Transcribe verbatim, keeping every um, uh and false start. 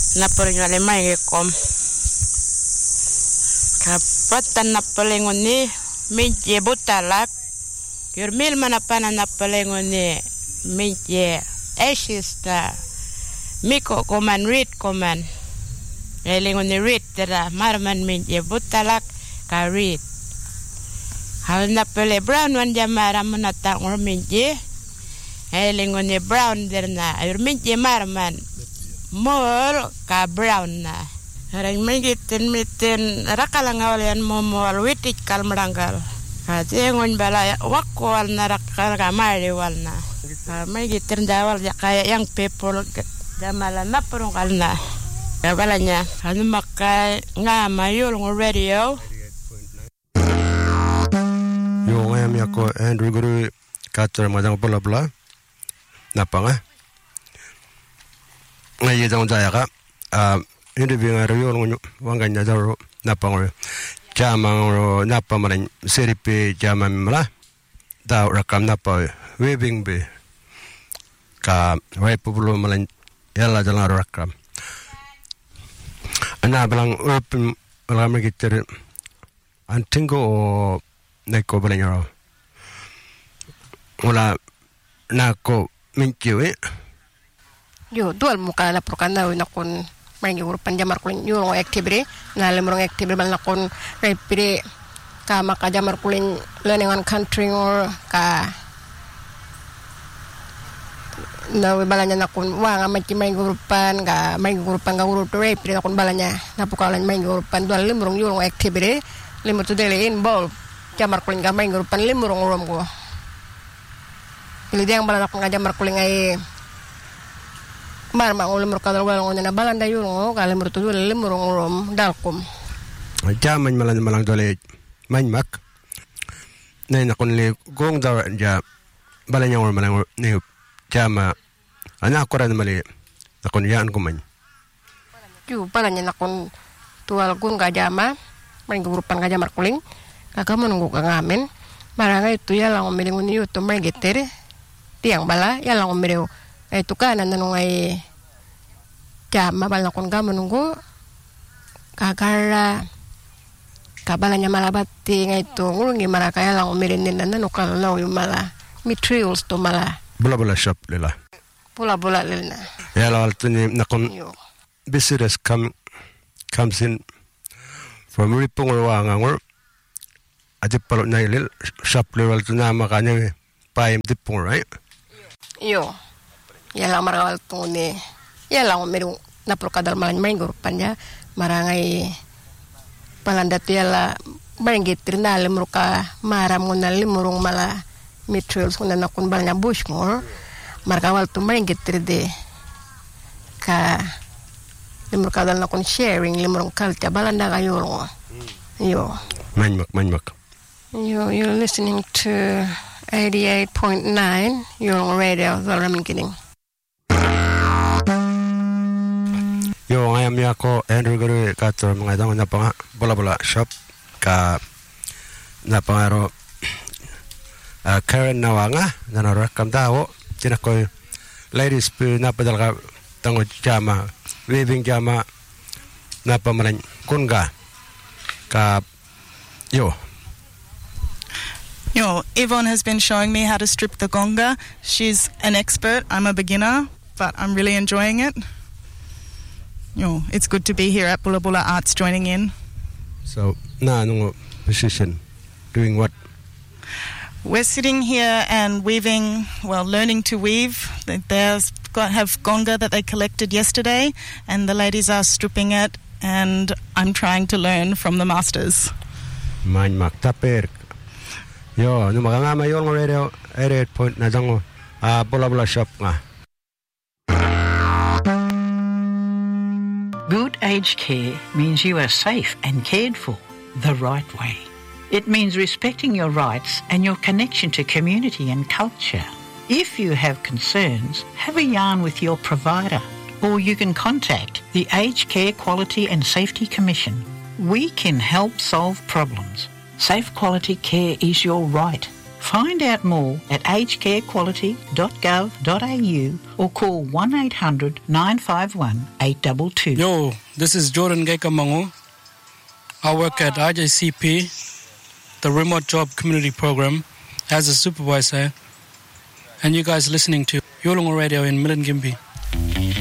naporingale mai kom kapatan napalengoni minje butalak yurmil manapana napalengoni minje eshista miko koman read koman elengoni read tera marman minje butalak ka read hal napale brown wan jamara munata ngor minje elengoni brown derna yurminje marman mol ka brown na harang mengitin mitin rakalang awalian momol witik kal meranggal kati ngon bala wakwal na rakal kamari walna mengitin dawal ya kayak yang people jamala na perungkal na balanya anu makai ngamayul ng radio yo ngayam yako Andrew Guru kator madang bla bla napanga ngayi jang jaya ka ah interview ngaro yo wanganya jaro napangro jamang napa maran seripe jamam mala da rakam napa weaving be ka wai pulo malan yalla jalan rakam ana balang open malam gitter antingo neko balanyaro wala nako minkiwe yo dual muka la prokanda na kon mangi urupan jamar kulin yo ngo activity na le murong activity bal na kon repire ka maka jamar kulin learning on country or ka na balanya na kon wa nga mangi mangi urupan ga mangi urupan ga urut repire na kon balanya na pukalan mangi urupan dual le murong yo ngo activity le mo to dele in ball jamar kulin ga mangi urupan le murong urom go ili diang balana kon ga jamar kulin ai mar ma ngol mer kadal wala ngona balanda yuro kale mer to dole lemur ngorom dalkum jaman malan malang dole man mak nay na kon le gong da ja balanya ngol malang ne jama ana koran mali na kon yaan ko man ju balanya na kon tual gun ga jama man gurupan ga jamar kuling kaka menunggu ka ngamen maranga itu ya lang melingun yu to mer getere tiang bala ya lang mereu itu kan nanungai jama bala kon ga menunggu kagara kabalanya malabati ngai to ngulungi maraka ya lang merenin nanu kalau yu mala materials to mala bola bola shop lela bola bola lelna ya la altuni nakon business come comes in from ripong wa ngangor ade palo nailil shop level tuna makanya paim dipong right yo yala marawal tuni yala meru na prokadal malan main grupanya marangai palanda tiala bangit trina lemruka maram ngunal lemurung mala materials kuna nakun balnya bushmore markawal tu bangit tride ka lemruka dal nakun sharing lemurung kalta balanda kayuro yo manmak manmak yo you're listening to eighty-eight point nine your radio the ramen kidding yo ngayam yako Andrew Guru kator mga dang napanga bola bola shop ka napangaro uh, Karen Nawanga nanarakam dawo tinakoy ladies pu napadal ka tango jama weaving jama napamalan kunga ka yo Yo, Yvonne has been showing me how to strip the gonga. She's an expert. I'm a beginner, but I'm really enjoying it. Yo, it's good to be here at Bula Bula Arts joining in. So, na anong position? Doing what? We're sitting here and weaving, well, learning to weave. There's got have gonga that they collected yesterday, and the ladies are stripping it, and I'm trying to learn from the masters. Man maktaper. Yo, no maganga mayon ng radio, eighty-eight point na dango. Ah, Bula Bula shop nga. Good aged care means you are safe and cared for the right way. It means respecting your rights and your connection to community and culture. If you have concerns, have a yarn with your provider, or you can contact the Aged Care Quality and Safety Commission. We can help solve problems. Safe quality care is your right. Find out more at aged care quality dot gov dot a u or call one eight hundred nine five one eight two two. Yo, this is Jordan Gekamango. I work at I J C P, the Remote Job Community Program, as a supervisor. And you guys listening to Yolongo Radio in Milingimbi.